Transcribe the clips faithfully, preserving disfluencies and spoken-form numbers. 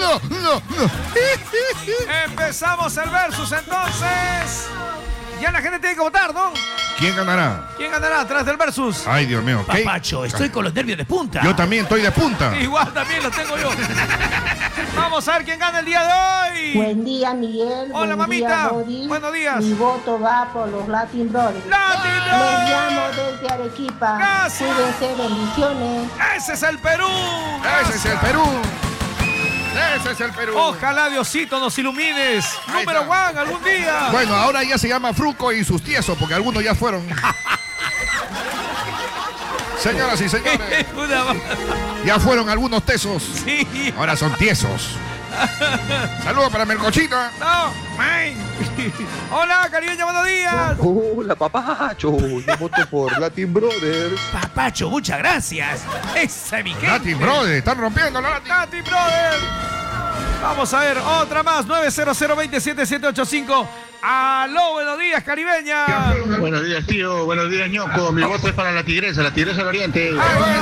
no, no, no. Empezamos el versus entonces. Ya la gente tiene que votar, ¿no? ¿Quién ganará? ¿Quién ganará atrás del versus? Ay, Dios mío. ¿qué? Papacho, estoy con los nervios de punta. Yo también estoy de punta. Igual también lo tengo yo. Vamos a ver quién gana el día de hoy. Buen día, Miguel. Hola, Buen mamita. Día, Body. Buenos días. Mi voto va por los Latin Brothers. ¡Latin Les Brothers! llamo desde Arequipa. Gracias. Cuídense, bendiciones. ¡Ese es el Perú! Ese es el Perú. Ese es el Perú. Ojalá, Diosito, nos ilumines. Ahí Número está. one, algún día. Bueno, ahora ya se llama Fruco y sus tiesos, porque algunos ya fueron. Señoras y señores, Una más. ya fueron algunos tesos. Sí. Ahora son tiesos. Saludos para Melcochita. No, man. Hola, caribeño, buenos días. Hola, papacho. Yo voto por Latin Brothers. Papacho, muchas gracias. Esa es mi gente. Latin Brothers, están rompiendo la Latin. Latin Brothers. Vamos a ver, otra más. nueve cero cero, dos siete siete ocho cinco. Aló, buenos días, caribeña. Buenos días, tío. Buenos días, ñoco. Mi voto es para la tigresa, la tigresa del oriente. Ah, bueno.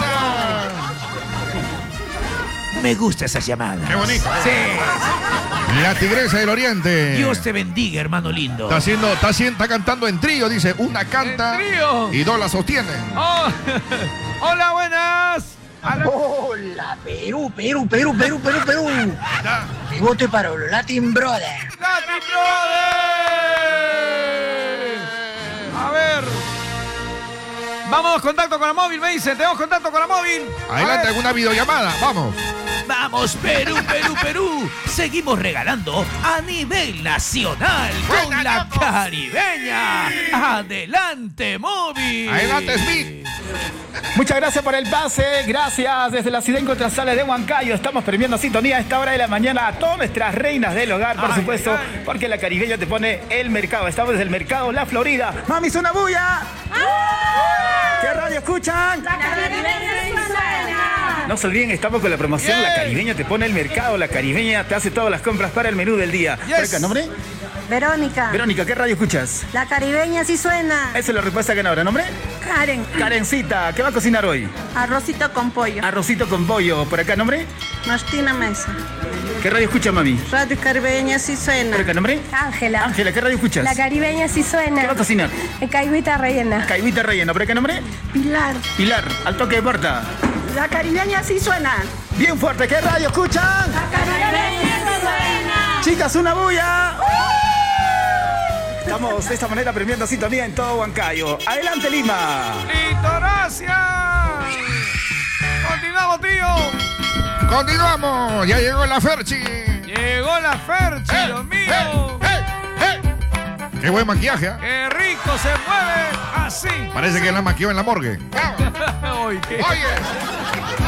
Me gusta esa llamada. Qué bonito. Sí. La tigresa del oriente. Dios te bendiga, hermano lindo. Está haciendo, está haciendo, está cantando en trío, dice, una canta En trío. y dos la sostienen. Oh. Hola, buenas. Aló. Hola, Perú, Perú, Perú, Perú, Perú, Perú. Mi voto es para los Latin Brothers. Latin Brothers. A ver. Vamos, contacto con la móvil, me dice. Tenemos contacto con la móvil. A Adelante, ver. alguna videollamada, vamos. Vamos, Perú, Perú, Perú. Seguimos regalando a nivel nacional con Buena, la loco. caribeña. Adelante, móvil. Adelante, Smith. Muchas gracias por el pase, gracias desde la ciudad Contrasales de Huancayo. Estamos premiando sintonía a esta hora de la mañana a todas nuestras reinas del hogar, por Ay, supuesto, ay. porque la caribeña te pone el mercado. Estamos desde el mercado La Florida. ¡Mami, es una bulla! ¿Qué radio escuchan? La caribeña suena. No se olviden, estamos con la promoción. La caribeña te pone el mercado, la caribeña te hace todas las compras para el menú del día. Yes. Por acá, ¿nombre? Verónica. Verónica, ¿qué radio escuchas? La caribeña sí suena. Esa es la respuesta ganadora. ¿Nombre? Karen. Karencita, ¿qué va a cocinar hoy? Arrocito con pollo. Arrocito con pollo. Por acá, ¿nombre? Martina Mesa. ¿Qué radio escucha, mami? Radio Caribeña sí suena. Por acá, ¿nombre? Ángela. Ángela, ¿qué radio escuchas? La caribeña sí ¿Qué va a suena. cocinar? Caiguita rellena. Caiguita rellena. ¿Por acá, nombre? Pilar. Pilar, al toque de puerta. La caribeña sí suena. Bien fuerte, ¿qué radio escuchan? La caribeña sí suena. Chicas, una bulla. Estamos de esta manera premiando sintonía en todo Huancayo. Adelante, Lima. Listo, gracias. Continuamos, tío. Continuamos, ya llegó la Ferchi. Llegó la Ferchi, Eh, Dios mío. eh, eh, eh. Qué buen maquillaje, ¿eh? Qué rico se mueve así. Parece que la maquilló en la morgue. Oye, ¿qué? Oye.